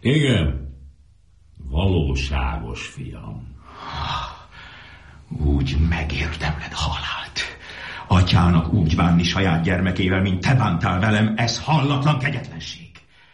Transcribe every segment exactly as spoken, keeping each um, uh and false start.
Igen, valóságos fiam. Úgy megérdemled a halált. Atyának úgy bánni saját gyermekével, mint te bántál velem, ez hallatlan kegyetlenség.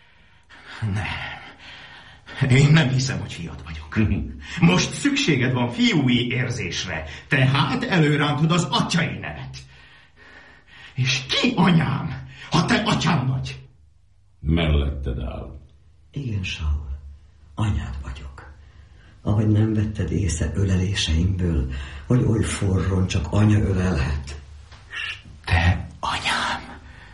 Nem. Én nem hiszem, hogy fiad vagyok. Most szükséged van fiúi érzésre, tehát előrántod az atyai nevet. És ki anyám, ha te atyám vagy? Melletted áll. Igen, Saul, anyád vagyok. Ahogy nem vetted észre öleléseimből, hogy oly forron csak anya ölelhet. S te anyám.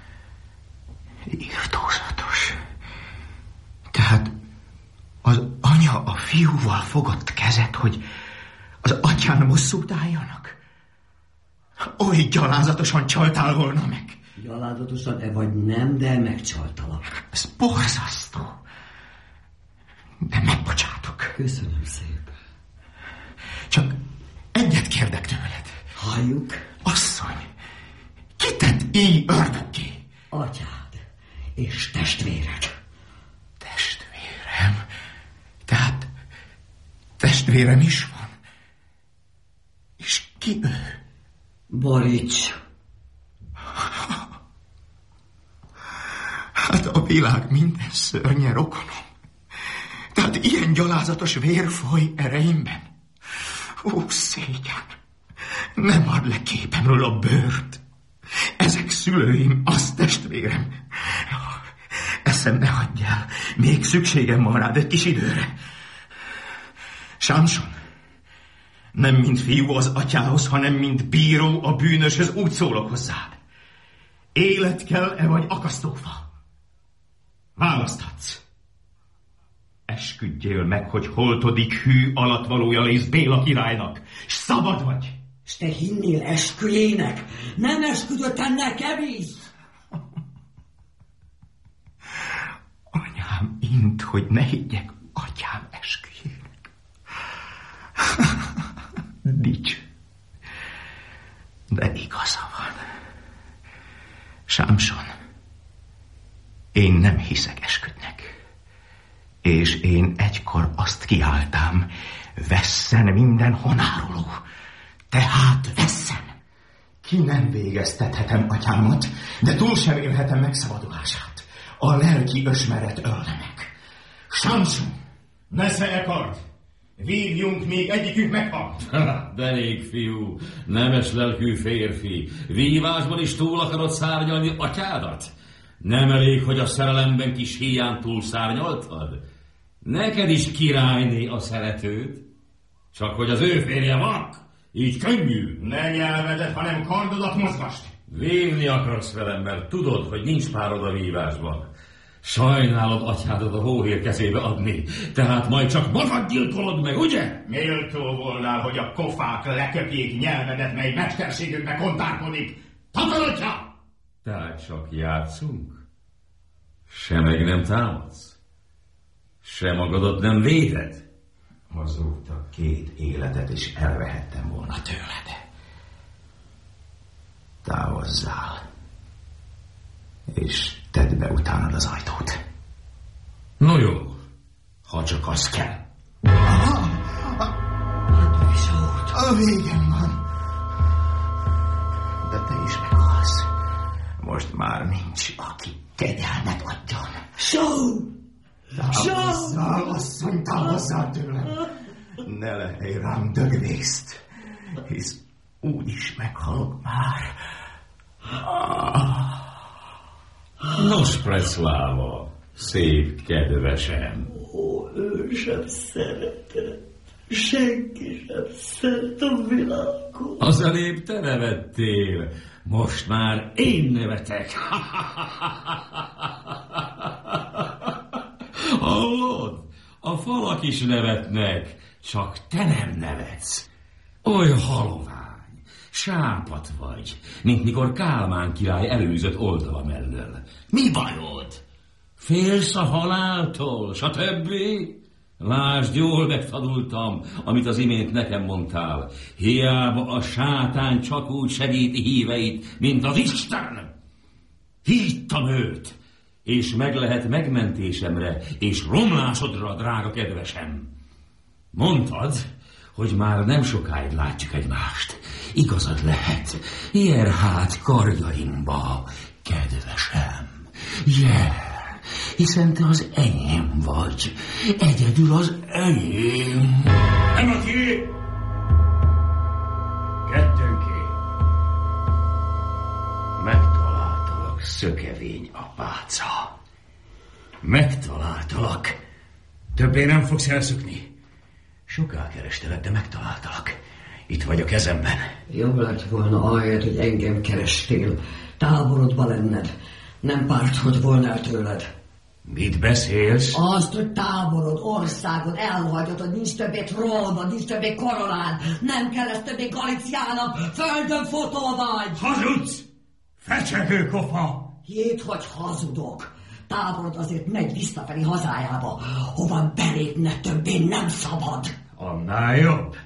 Irtózatos. Tehát az anya a fiúval fogott kezet, hogy az atyán bosszút álljanak? Oly gyalázatosan csaltál volna meg. Gyalázatosan-e vagy nem, de megcsaltalak. Ez borzasztó. De megbocsátok. Köszönöm szépen. Csak egyet kérdek tőled. Halljuk. Asszony, ki tett így ördögké? Atyád és testvéred. Testvérem? Tehát testvérem is van? És ki ő? Borics. Hát a világ minden szörnye rokonom. Tehát ilyen gyalázatos vér folyt ereimben. Ó, szégyen! Nem ad le képemről a bőrt. Ezek szülőim, az testvérem. Eszem, ne hagyj el. Még szükségem van rád egy kis időre. Sámson, nem mint fiú az atyához, hanem mint bíró a bűnöshöz, úgy szólok hozzád. Élet kell-e vagy akasztófa? Választhatsz. Esküdjél meg, hogy holtodik hű alattvalója lész Béla királynak, s szabad vagy. S te hinnél esküjének? Nem esküdöttem nekem is? Anyám int, hogy ne higgyek atyám esküjének. Dics. De igaza van. Sámson, én nem hiszek esküdnek. És én egykor azt kiáltám, vesszen minden honároló. Tehát vesszen. Ki nem végeztethetem atyámat, de túl sem élhetem megszabadulását. A lelki ösmeret ölne meg. Sámson, nesze e kard! Vívjunk, még egyikünk meghal. Derék fiú, nemes lelkű férfi, vívásban is túl akarod szárnyalni atyádat? Nem elég, hogy a szerelemben kis híján túl szárnyaltad? Neked is királyné a szeretőd? Csak hogy az ő férje vak, így könnyű. Ne nyelvedet, hanem kardodat mozgasd. Vívni akarsz velem, mert tudod, hogy nincs párod a vívásban. Sajnálod atyádat a hóhér kezébe adni, tehát majd csak magad gyilkolod meg, ugye? Méltó volnál, hogy a kofák leköpjék nyelvedet, mely mesterségünkbe kontárkodik. Takarodja! Tehát csak játszunk? Se meg nem támadsz? Se magadat nem véded? Azóta két életet is elvehettem volna tőled. Távozzál, és tedd be utánad az ajtót. No jó, ha csak az kell. A végem van. De te is meghalsz. Most már nincs, aki kegyelmet adjon. Saul! Távozzál, asszony, távozzál tőlem. Ne lehely rám dögvészt, hisz úgy is meghalok már. Nos, Preszláva, szép kedvesem. Ó, ő sem szeretett. Senki sem szeret a világon. Az elébb te nevettél, most már én nevetek. Hallod? A falak is nevetnek, csak te nem nevetsz. Oly halovány, sápat vagy, mint mikor Kálmán király előzött oldala mellől. Mi bajod? Félsz a haláltól, stb.? Lásd, jól megtanultam, amit az imént nekem mondtál. Hiába a sátán csak úgy segíti híveit, mint az Isten. Hívtam őt, és meg lehet megmentésemre és romlásodra, drága kedvesem. Mondtad, hogy már nem sokáig látjuk egymást. Igazad lehet. Jel hát karjaimba, kedvesem. Jel, hiszen te az enyém vagy. Egyedül az enyém. Emati! Kettőnké. Megtaláltalak, szökevény apáca. Megtaláltalak. Többé nem fogsz elszökni. Soká kerestelek, de megtaláltalak. Itt vagy a kezemben. Jobb lett volna ahelyett, hogy engem kerestél. Táborodba lenned. Nem pártod volna el tőled. Mit beszélsz? Azt, hogy táborod, országod elhagyod, hogy nincs többé trónod, nincs többé koronád, nem kell ezt többé Galiciának, földön fotó vagy! Hazudsz! Fecsegő kofa! Hét, hogy hazudok. Táborod azért megy visszafelé hazájába, hova belépne többé nem szabad. Annál jobb.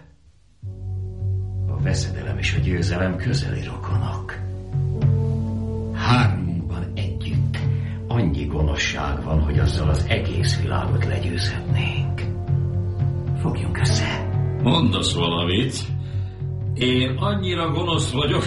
A veszedelem és a győzelem közeli rokonok. Hármunkban együtt annyi gonoszság van, hogy azzal az egész világot legyőzhetnénk. Fogjunk össze. Mondasz valamit? Én annyira gonosz vagyok,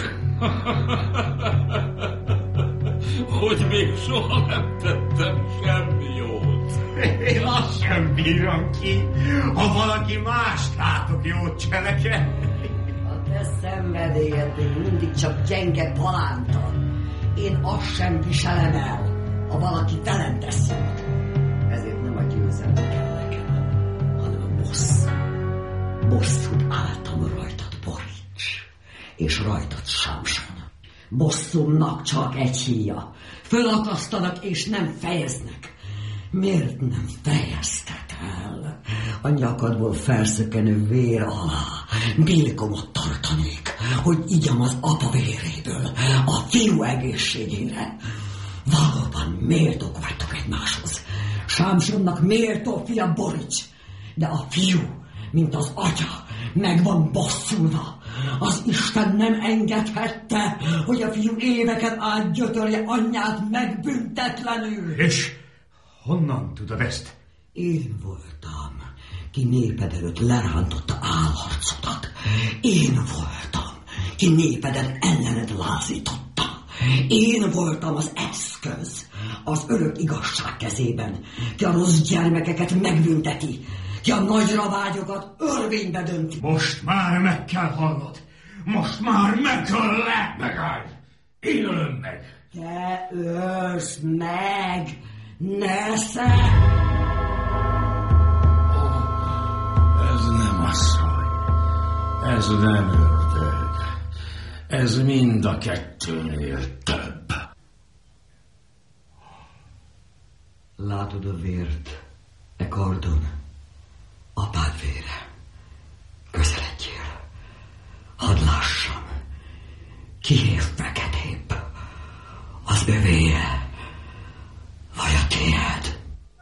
hogy még soha nem tettem semmi jót. Én azt sem bírom ki, ha valaki mást látok jót cselekedni. A te szenvedélyed még mindig csak gyenge palánta. Én azt sem viselem el, ha valaki velem tesz jót. Ezért nem a győzelem kell nekem, hanem a bossz. Bosszút álltam rajtad, Borics, és rajtad, Sámson. Bosszumnak csak egy híja. Fölakasztanak és nem fejeznek. Miért nem fejeztek el? A nyakadból felszökenő vér alá bilkomot tartanék, hogy igyam az apa véréből a fiú egészségére. Valóban méltók vagytok egymáshoz. Sámsonnak méltó fia Borics, de a fiú, mint az atya, meg van bosszulva. Az Isten nem engedhette, hogy a fiú éveken át gyötörje anyját megbüntetlenül. És honnan tudod ezt? Én voltam, ki néped előtt lerántotta álharcodat. Én voltam, ki népeden ellened lázította. Én voltam az eszköz, az örök igazság kezében, ki a rossz gyermekeket megbünteti, ki a nagyra vágyokat örvénybe dönti. Most már meg kell hallnod. Most már megöllek. Megállj! Én ölöm meg! Te ölsz meg, nesze! Ez nem asszony, ez nem ördög, ez mind a kettőnél több. Látod a vért e kardon? Apád vére. Közeledjél. Hadd lássam. Kié feketébb? Az övé